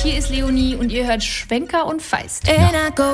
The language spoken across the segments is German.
hier ist Leonie und ihr hört Schwenker und Feist. Und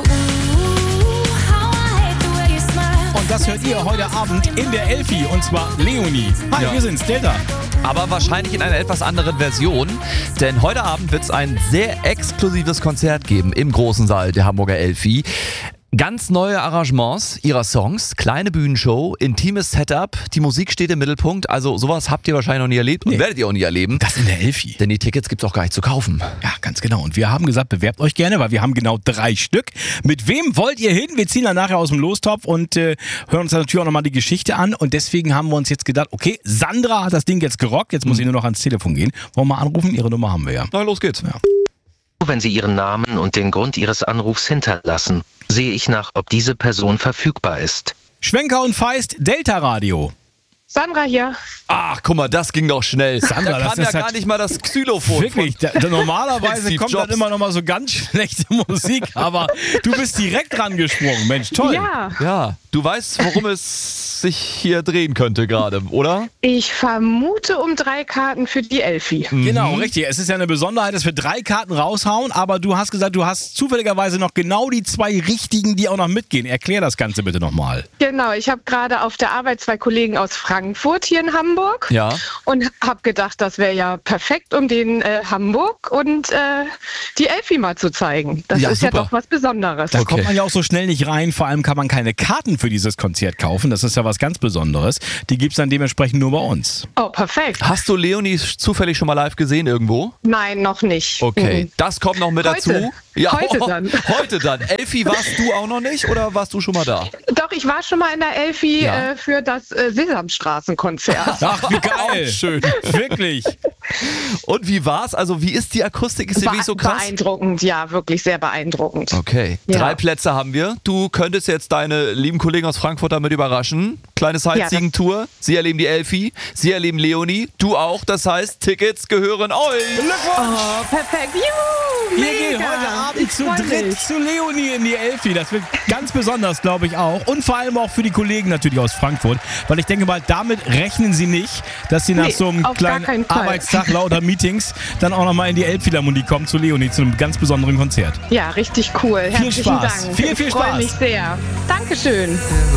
das hört ihr heute Abend in der Elfi, und zwar Leonie. Hi, wir sind's, Delta. Aber wahrscheinlich in einer etwas anderen Version, denn heute Abend wird es ein sehr exklusives Konzert geben im großen Saal der Hamburger Elfi. Ganz neue Arrangements ihrer Songs, kleine Bühnenshow, intimes Setup, die Musik steht im Mittelpunkt, also sowas habt ihr wahrscheinlich noch nie erlebt und werdet ihr auch nie erleben. Das in der Elfi. Denn die Tickets gibt's auch gar nicht zu kaufen. Ja, ganz genau. Und wir haben gesagt, bewerbt euch gerne, weil wir haben genau 3 Stück. Mit wem wollt ihr hin? Wir ziehen dann nachher aus dem Lostopf und hören uns dann natürlich auch nochmal die Geschichte an. Und deswegen haben wir uns jetzt gedacht, okay, Sandra hat das Ding jetzt gerockt, jetzt muss ich nur noch ans Telefon gehen. Wollen wir mal anrufen? Ihre Nummer haben wir ja. Na, los geht's. Ja. Wenn Sie Ihren Namen und den Grund Ihres Anrufs hinterlassen, sehe ich nach, ob diese Person verfügbar ist. Schwenker und Feist, Delta Radio. Sandra hier. Ach, guck mal, das ging doch schnell. Sandra, da das kam ja ist gar halt nicht mal das Xylophon. Wirklich, normalerweise Steve kommt Jobs. dann immer noch mal so ganz schlechte Musik, aber du bist direkt rangesprungen. Mensch, toll. Ja, Ja, du weißt, worum es sich hier drehen könnte gerade, oder? ich vermute um 3 Karten für die Elfi. Genau, richtig. Es ist ja eine Besonderheit, dass wir 3 Karten raushauen, aber du hast gesagt, du hast zufälligerweise noch genau die 2 richtigen, die auch noch mitgehen. Erklär das Ganze bitte nochmal. Genau, ich habe gerade auf der Arbeit 2 Kollegen aus Frankfurt hier in Hamburg Ja. und habe gedacht, das wäre ja perfekt, um den Hamburg und die Elfi mal zu zeigen. Das Ja, ist super. ja doch was Besonderes. Da kommt man ja auch so schnell nicht rein. Vor allem kann man keine Karten für dieses Konzert kaufen. Das ist ja was ganz Besonderes. Die gibt es dann dementsprechend nur bei uns. Oh, perfekt. Hast du Leonie zufällig schon mal live gesehen irgendwo? Nein, noch nicht. Okay, das kommt noch mit Heute. dazu. Ja, Heute dann. Heute dann. Elfi, warst du auch noch nicht oder warst du schon mal da? Doch, ich war schon mal in der Elfi Ja. für das Sesamstraßenkonzert. Ach, wie geil. Schön. Wirklich. Und wie war's? Also wie ist die Akustik? Ist die wirklich so krass? Beeindruckend, ja, wirklich sehr beeindruckend. Okay, Ja. 3 Plätze haben wir. Du könntest jetzt deine lieben Kollegen aus Frankfurt damit überraschen. Kleine Sightseeing-Tour. Sie erleben die Elfi, sie erleben Leonie, du auch. Das heißt, Tickets gehören euch. Oh, perfekt. Juhu, Wir mega. gehen heute Abend Ich zu freu dritt mich. zu Leonie in die Elfi. Das wird ganz besonders, glaube ich auch. Und vor allem auch für die Kollegen natürlich aus Frankfurt. Weil ich denke mal, damit rechnen sie nicht, dass sie nach Nee, so einem auf gar kleinen keinen Fall. Arbeitstag lauter Meetings dann auch nochmal in die Elbphilharmonie kommen zu Leonie, zu einem ganz besonderen Konzert. Ja, richtig cool. Herzlichen Spaß. Dank. Viel Ich freue Spaß. mich sehr. Dankeschön.